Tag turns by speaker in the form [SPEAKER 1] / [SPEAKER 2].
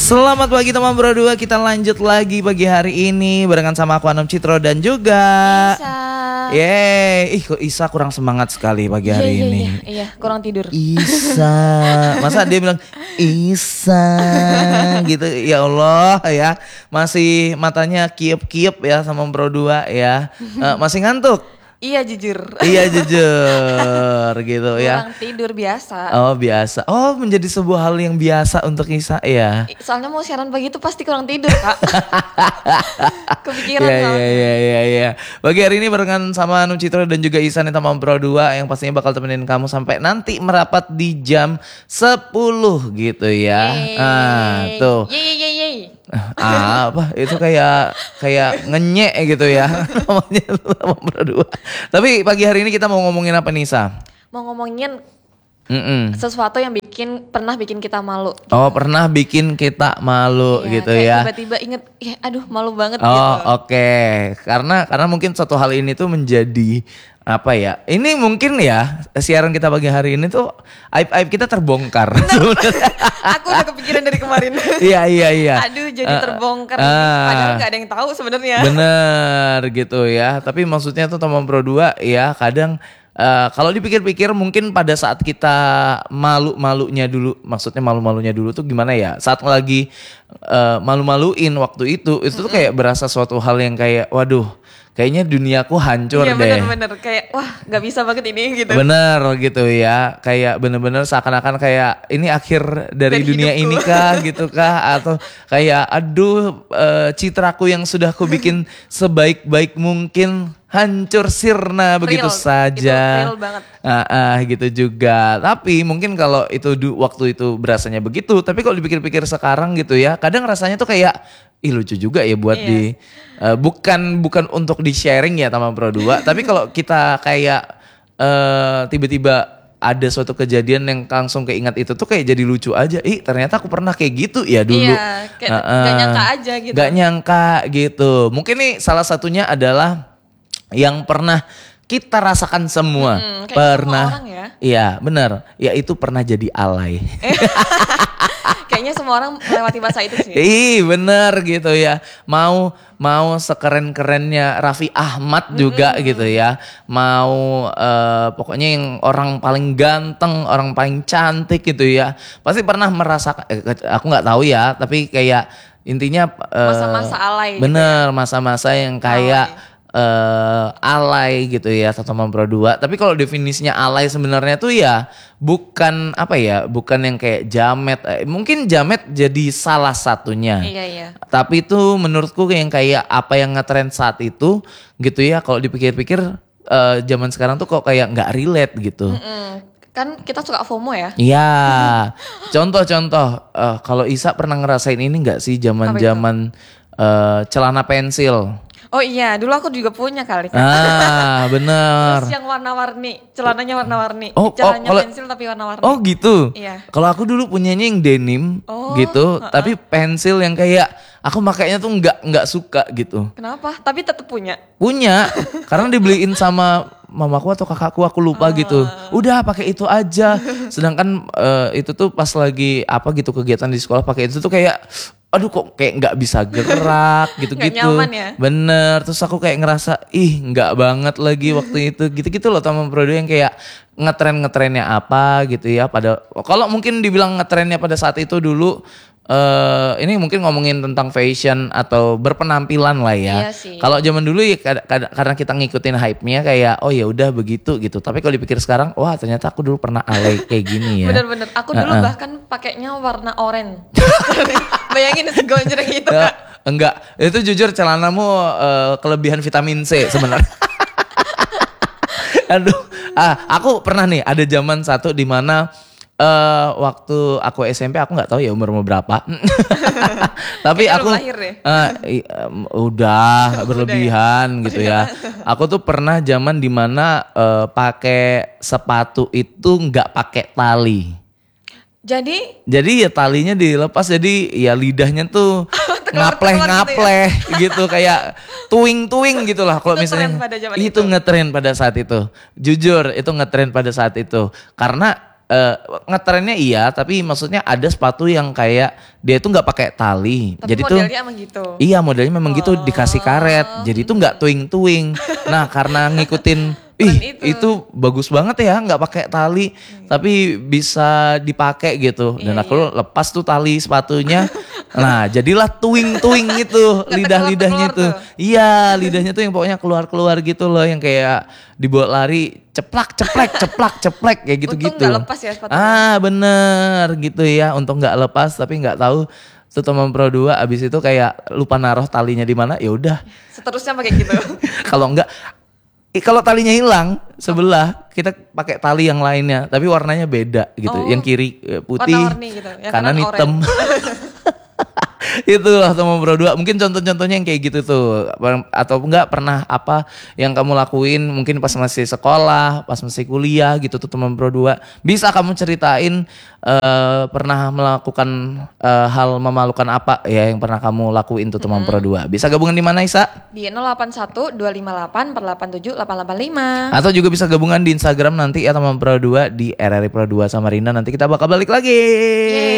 [SPEAKER 1] Selamat pagi teman berdua, kita lanjut lagi pagi hari ini barengan sama aku Anam Citro dan juga
[SPEAKER 2] Isa.
[SPEAKER 1] Yeay, kok Isa kurang semangat sekali pagi hari ini.
[SPEAKER 2] Iya, kurang tidur.
[SPEAKER 1] Isa, masa dia bilang Isa gitu, ya Allah ya. Masih matanya kiep-kiep ya sama berdua ya. Masih ngantuk?
[SPEAKER 2] Iya jujur.
[SPEAKER 1] Iya jujur gitu ya.
[SPEAKER 2] Kurang tidur biasa.
[SPEAKER 1] Oh biasa. Oh menjadi sebuah hal yang biasa untuk Isa ya.
[SPEAKER 2] Soalnya mau siaran pagi itu pasti kurang tidur kak. Kepikiran soalnya.
[SPEAKER 1] Iya. Pagi hari ini barengan sama Anu Citro dan juga Isa nih teman Pro 2 yang pastinya bakal temenin kamu sampai nanti merapat di jam 10 gitu ya. Nah tuh.
[SPEAKER 2] Yeay.
[SPEAKER 1] Apa itu kayak ngenyek gitu ya namanya teman Pro 2. Tapi pagi hari ini kita mau ngomongin apa nih Sa?
[SPEAKER 2] Mau ngomongin sesuatu yang pernah bikin kita malu.
[SPEAKER 1] Oh pernah bikin kita malu
[SPEAKER 2] Iya,
[SPEAKER 1] gitu
[SPEAKER 2] kayak
[SPEAKER 1] ya.
[SPEAKER 2] Tiba-tiba inget, aduh malu banget
[SPEAKER 1] Oh
[SPEAKER 2] gitu.
[SPEAKER 1] oke. Karena mungkin suatu hal ini tuh menjadi apa ya? Ini mungkin ya siaran kita pagi hari ini tuh aib-aib kita terbongkar.
[SPEAKER 2] Aku udah kepikiran dari kemarin.
[SPEAKER 1] Iya.
[SPEAKER 2] Aduh jadi terbongkar. Padahal gak ada yang tahu sebenarnya.
[SPEAKER 1] Bener gitu ya. Tapi maksudnya tuh teman Pro 2 ya kadang kalau dipikir-pikir mungkin pada saat kita malu-malunya dulu, maksudnya malu-malunya dulu tuh gimana ya? Saat lagi malu-maluin waktu itu tuh kayak berasa suatu hal yang kayak waduh, kayaknya duniaku hancur
[SPEAKER 2] Iya,
[SPEAKER 1] deh.
[SPEAKER 2] Iya bener kayak wah gak bisa banget ini gitu.
[SPEAKER 1] Bener gitu ya, kayak bener-bener seakan-akan kayak ini akhir dari dunia
[SPEAKER 2] hidupku.
[SPEAKER 1] ini kah gitu kah, atau kayak aduh citraku yang sudah ku bikin sebaik-baik mungkin hancur sirna begitu saja.
[SPEAKER 2] Itu real banget.
[SPEAKER 1] Gitu juga. Tapi mungkin kalau itu waktu itu berasanya begitu, tapi kalau dipikir-pikir sekarang gitu ya, kadang rasanya tuh kayak lucu juga ya buat di bukan untuk di sharing ya teman Pro 2, tapi kalau kita kayak tiba-tiba ada suatu kejadian yang langsung keingat itu tuh kayak jadi lucu aja. Ternyata aku pernah kayak gitu ya dulu.
[SPEAKER 2] Iya, kayak gak nyangka aja gitu.
[SPEAKER 1] Gak nyangka gitu. Mungkin nih salah satunya adalah yang pernah kita rasakan semua. Pernah.
[SPEAKER 2] Semua orang ya.
[SPEAKER 1] Iya, benar. Ya itu pernah jadi alay.
[SPEAKER 2] Kayaknya semua orang melewati masa itu sih.
[SPEAKER 1] Bener gitu ya. Mau sekeren-kerennya Raffi Ahmad juga gitu ya. Mau pokoknya yang orang paling ganteng, orang paling cantik gitu ya. Pasti pernah merasakan, aku gak tahu ya, tapi kayak intinya
[SPEAKER 2] masa-masa alay.
[SPEAKER 1] Bener,
[SPEAKER 2] gitu ya.
[SPEAKER 1] masa-masa yang kayak alay gitu ya teman Pro 2. Tapi kalau definisinya alay sebenarnya tuh ya bukan apa ya, bukan yang kayak jamet. Mungkin jamet jadi salah satunya.
[SPEAKER 2] Iya.
[SPEAKER 1] Tapi itu menurutku yang kayak apa yang ngetrend saat itu gitu ya. Kalau dipikir-pikir zaman sekarang tuh kok kayak nggak relate gitu.
[SPEAKER 2] Kan kita suka FOMO ya.
[SPEAKER 1] Iya. Contoh kalau Isa pernah ngerasain ini nggak sih zaman-zaman celana pensil?
[SPEAKER 2] Oh iya, dulu aku juga punya kali.
[SPEAKER 1] Bener.
[SPEAKER 2] Terus yang warna-warni, celananya warna-warni.
[SPEAKER 1] Oh,
[SPEAKER 2] celananya
[SPEAKER 1] kalau
[SPEAKER 2] pensil tapi warna-warni.
[SPEAKER 1] Oh gitu.
[SPEAKER 2] Iya.
[SPEAKER 1] Kalau aku dulu punyanya yang denim gitu, tapi pensil yang kayak aku makainya tuh nggak suka gitu.
[SPEAKER 2] Kenapa? Tapi tetap punya.
[SPEAKER 1] Punya, karena dibeliin sama mamaku atau kakakku, aku lupa gitu. Udah pakai itu aja. Sedangkan itu tuh pas lagi apa gitu kegiatan di sekolah pakai itu tuh kayak aduh kok kayak nggak bisa gerak gitu-gitu.
[SPEAKER 2] Nggak nyaman ya?
[SPEAKER 1] Bener, terus aku kayak ngerasa nggak banget lagi waktu itu. Gitu-gitu loh teman Pro 2 yang kayak ngetrennya apa gitu ya. Kalau mungkin dibilang ngetrennya pada saat itu dulu, ini mungkin ngomongin tentang fashion atau berpenampilan lah ya.
[SPEAKER 2] Iya sih.
[SPEAKER 1] Kalau zaman dulu ya karena kita ngikutin hype-nya kayak oh ya udah begitu gitu. Tapi kalau dipikir sekarang, wah ternyata aku dulu pernah alay kayak gini ya.
[SPEAKER 2] Bener-bener. Aku dulu bahkan pakainya warna oranye. Bayangin segonjreng itu Kak.
[SPEAKER 1] Enggak, itu jujur celanamu kelebihan vitamin C sebenarnya. Aduh, aku pernah nih ada zaman satu di mana waktu aku SMP, aku nggak tahu ya umur berapa. Tapi aku
[SPEAKER 2] lahir deh.
[SPEAKER 1] udah berlebihan gitu ya. Aku tuh pernah zaman di mana pakai sepatu itu nggak pakai tali.
[SPEAKER 2] Jadi
[SPEAKER 1] ya talinya dilepas, jadi ya lidahnya tuh ngapleh gitu kayak tuing gitu lah kalau misalnya. Itu ngetren pada saat itu. Jujur itu ngetren pada saat itu karena ngetrennya iya, tapi maksudnya ada sepatu yang kayak dia itu nggak pakai tali.
[SPEAKER 2] Tapi
[SPEAKER 1] Jadi tuh
[SPEAKER 2] modelnya emang gitu.
[SPEAKER 1] iya modelnya memang gitu dikasih karet. Jadi itu nggak tuing-tuing. Nah karena ngikutin itu bagus banget ya nggak pakai tali tapi bisa dipakai gitu. Dan aku lepas tuh tali sepatunya. Nah jadilah tuing-tuing itu lidah-lidahnya
[SPEAKER 2] keluar-keluar
[SPEAKER 1] tuh. Iya lidahnya tuh yang pokoknya keluar-keluar gitu loh yang kayak dibawa lari ceplak ceplek kayak gitu-gitu.
[SPEAKER 2] Untung nggak lepas ya sepatunya.
[SPEAKER 1] Bener gitu ya untuk nggak lepas tapi nggak tahu tuh teman Pro 2 abis itu kayak lupa naruh talinya di mana ya udah.
[SPEAKER 2] Seterusnya pakai gitu.
[SPEAKER 1] Kalau talinya hilang sebelah kita pakai tali yang lainnya tapi warnanya beda gitu. Yang kiri putih,
[SPEAKER 2] warna-warni gitu. Yang
[SPEAKER 1] kanan
[SPEAKER 2] kanan
[SPEAKER 1] hitam. Itu lah teman Pro 2. Mungkin contoh-contohnya yang kayak gitu tuh. Atau enggak pernah apa yang kamu lakuin mungkin pas masih sekolah, pas masih kuliah gitu tuh teman Pro 2. Bisa kamu ceritain pernah melakukan hal memalukan apa ya yang pernah kamu lakuin tuh teman Pro 2. Bisa gabungan di mana Isa?
[SPEAKER 2] Di 081 258 487 885.
[SPEAKER 1] Atau juga bisa gabungan di Instagram nanti ya teman Pro 2 di RRI Pro 2 Samarinda. Nanti kita bakal balik lagi.
[SPEAKER 2] Yeay.